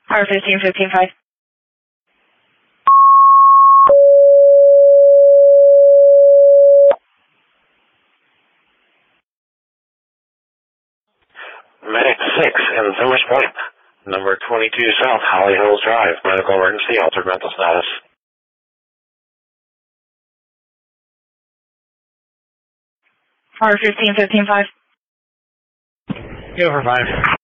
R15-15-5. Medic 6 in Summers Point, number 22 South Holly Hills Drive, medical emergency, altered mental status. R15-15-5. Go for 5.